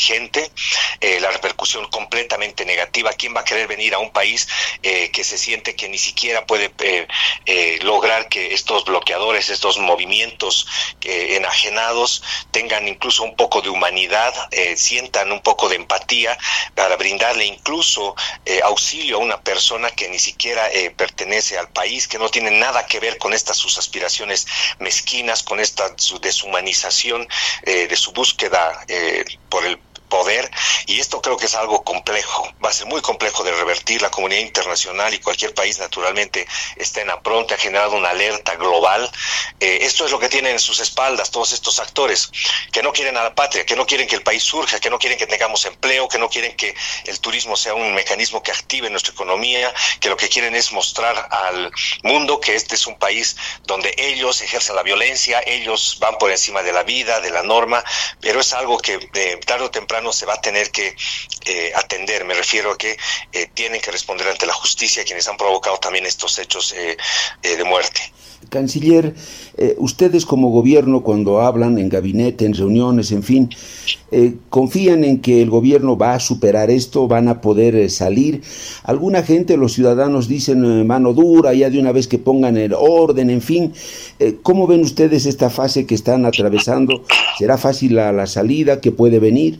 vigente, la repercusión completamente negativa. ¿Quién va a querer venir a un país que se siente que ni siquiera puede lograr que estos bloqueadores, estos movimientos enajenados tengan incluso un poco de humanidad, sientan un poco de empatía para brindarle incluso auxilio a una persona que ni siquiera pertenece al país, que no tiene nada que ver con estas sus aspiraciones mezquinas, con esta su deshumanización de su búsqueda por el poder? Y esto creo que es algo complejo, va a ser muy complejo de revertir. La comunidad internacional y cualquier país naturalmente está en apronte, ha generado una alerta global. Esto es lo que tienen en sus espaldas todos estos actores que no quieren a la patria, que no quieren que el país surja, que no quieren que tengamos empleo, que no quieren que el turismo sea un mecanismo que active nuestra economía, que lo que quieren es mostrar al mundo que este es un país donde ellos ejercen la violencia, ellos van por encima de la vida, de la norma, pero es algo que tarde o temprano se va a tener que atender. Me refiero a que tienen que responder ante la justicia quienes han provocado también estos hechos de muerte. Canciller, ustedes como gobierno, cuando hablan en gabinete, en reuniones, en fin, ¿confían en que el gobierno va a superar esto, van a poder salir? Alguna gente, los ciudadanos dicen mano dura, ya de una vez que pongan el orden, en fin. ¿Cómo ven ustedes esta fase que están atravesando? ¿Será fácil la salida que puede venir?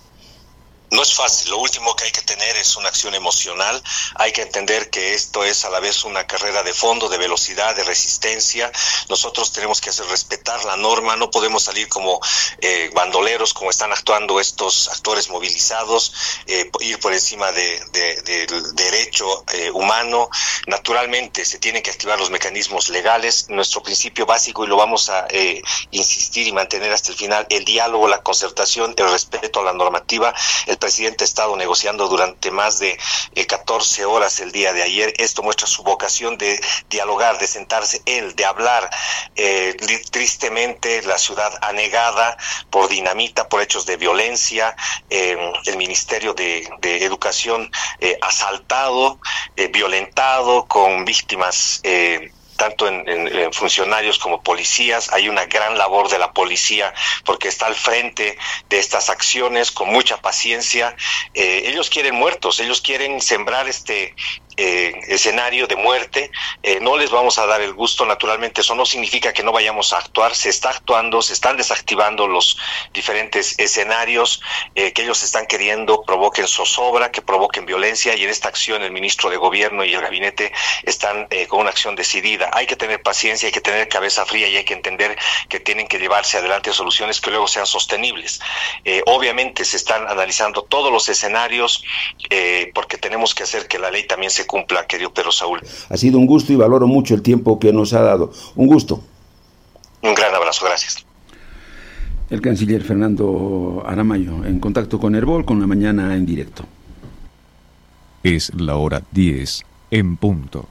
No es fácil, lo último que hay que tener es una acción emocional, hay que entender que esto es a la vez una carrera de fondo, de velocidad, de resistencia. Nosotros tenemos que hacer respetar la norma, no podemos salir como bandoleros, como están actuando estos actores movilizados, ir por encima del derecho humano. Naturalmente se tienen que activar los mecanismos legales. Nuestro principio básico, y lo vamos a insistir y mantener hasta el final, el diálogo, la concertación, el respeto a la normativa. El presidente ha estado negociando durante más de 14 horas el día de ayer. Esto muestra su vocación de dialogar, de sentarse él, de hablar. Tristemente la ciudad anegada por dinamita, por hechos de violencia, el Ministerio de Educación asaltado, violentado, con víctimas tanto en funcionarios como policías. Hay una gran labor de la policía porque está al frente de estas acciones con mucha paciencia. Ellos quieren muertos, ellos quieren sembrar este escenario de muerte. No les vamos a dar el gusto. Naturalmente eso no significa que no vayamos a actuar. Se está actuando, se están desactivando los diferentes escenarios que ellos están queriendo provoquen zozobra, que provoquen violencia, y en esta acción el ministro de Gobierno y el gabinete están con una acción decidida. Hay que tener paciencia, hay que tener cabeza fría y hay que entender que tienen que llevarse adelante soluciones que luego sean sostenibles. Obviamente se están analizando todos los escenarios porque tenemos que hacer que la ley también se cumpla, querido Pedro Saúl. Ha sido un gusto y valoro mucho el tiempo que nos ha dado. Un gusto. Un gran abrazo, gracias. El canciller Fernando Aramayo, en contacto con Herbol, con La Mañana en Directo. Es la hora 10 en punto.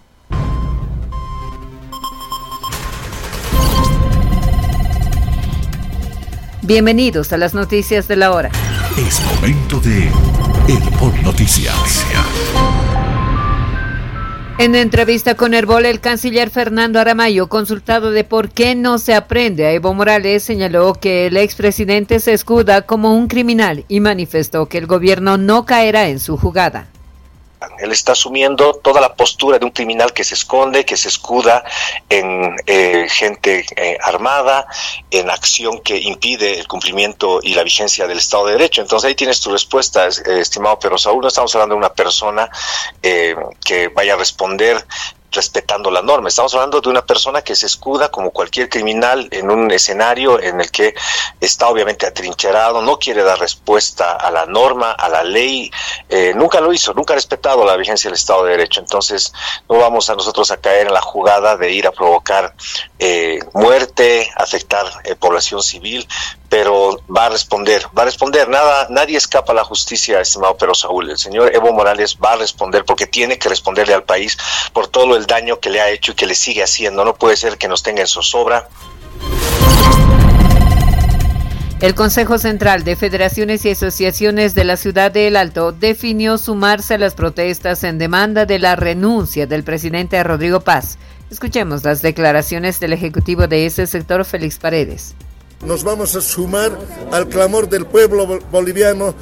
Bienvenidos a las noticias de la hora. Es momento de Herbol Noticias. En entrevista con Herbol, el canciller Fernando Aramayo, consultado de por qué no se aprende a Evo Morales, señaló que el expresidente se escuda como un criminal y manifestó que el gobierno no caerá en su jugada. Él está asumiendo toda la postura de un criminal que se esconde, que se escuda en gente armada, en acción que impide el cumplimiento y la vigencia del Estado de Derecho. Entonces ahí tienes tu respuesta, estimado Pedro Saúl. No estamos hablando de una persona que vaya a responder respetando la norma. Estamos hablando de una persona que se escuda como cualquier criminal en un escenario en el que está obviamente atrincherado, no quiere dar respuesta a la norma, a la ley, nunca lo hizo, nunca ha respetado la vigencia del Estado de Derecho. Entonces no vamos a nosotros a caer en la jugada de ir a provocar muerte, afectar población civil, pero va a responder, nadie escapa a la justicia, estimado Pedro Saúl. El señor Evo Morales va a responder porque tiene que responderle al país por todo el daño que le ha hecho y que le sigue haciendo. No puede ser que nos tenga en zozobra. El Consejo Central de Federaciones y Asociaciones de la Ciudad de El Alto definió sumarse a las protestas en demanda de la renuncia del presidente Rodrigo Paz. Escuchemos las declaraciones del ejecutivo de ese sector, Félix Paredes. Nos vamos a sumar al clamor del pueblo boliviano